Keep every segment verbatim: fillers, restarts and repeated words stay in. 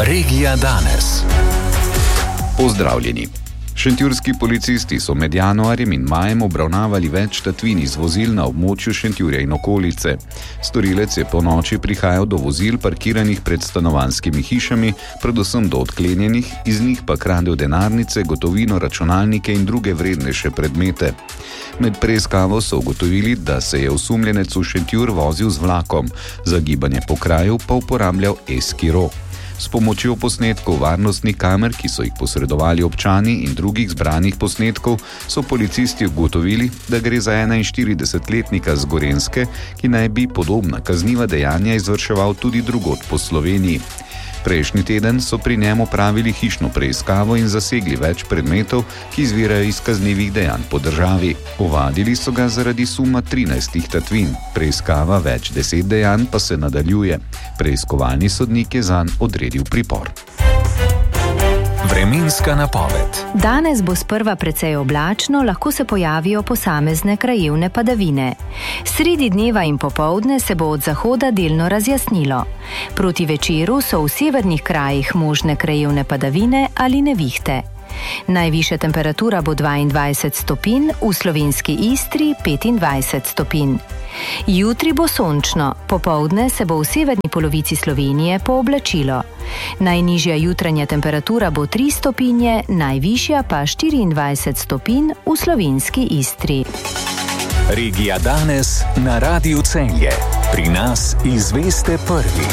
Regija danes. Pozdravljeni. Šentjurski policisti so med januarjem in majem obravnavali več tatvin iz vozil na območju Šentjurja in okolice. Storilec je po noči prihajal do vozil parkiranih pred stanovanjskimi hišami, predvsem do odklenjenih, iz njih pa kradel denarnice, gotovino, računalnike in druge vrednejše predmete. Med preiskavo so ugotovili, da se je osumljenec v Šentjur vozil z vlakom, za gibanje po kraju pa uporabljal eskiro. S pomočjo posnetkov varnostnih kamer, ki so jih posredovali občani in drugih zbranih posnetkov, so policisti ugotovili, da gre za enainštiridesetletnika z Gorenjske, ki naj bi podobna kazniva dejanja izvrševal tudi drugod po Sloveniji. Prejšnji teden so pri njem opravili hišno preiskavo in zasegli več predmetov, ki izvirajo iz kaznivih dejanj po državi. Ovadili so ga zaradi suma trinajstih tatvin. Preiskava več deset dejanj pa se nadaljuje. Preiskovalni sodnik je zanj odredil pripor. Vremenska napoved. Danes bo sprva precej oblačno, lahko se pojavijo posamezne krajevne padavine. Sredi dneva in popoldne se bo od zahoda delno razjasnilo. Proti večeru so v severnih krajih možne krajevne padavine ali nevihte. Najvišja temperatura bo dvaindvajset stopinj, v slovenski Istri petindvajset stopinj. Jutri bo sončno, popoldne se bo v severni polovici Slovenije pooblačilo. Najnižja jutranja temperatura bo tri stopinje, najvišja pa štiriindvajset stopinj v slovenski Istri. Regija danes na Radiu Celje. Pri nas izveste prvi.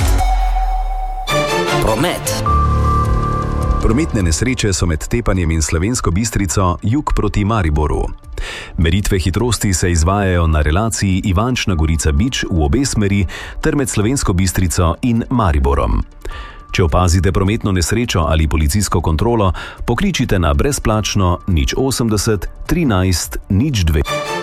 Promet. Prometne nesreče so med Tepanjem in Slovensko Bistrico jug proti Mariboru. Meritve hitrosti se izvajajo na relaciji Ivančna Gorica-Bič v obe smeri ter med Slovensko Bistrico in Mariborom. Če opazite prometno nesrečo ali policijsko kontrolo, pokličite na brezplačno nič osemdeset trinajst nič dve.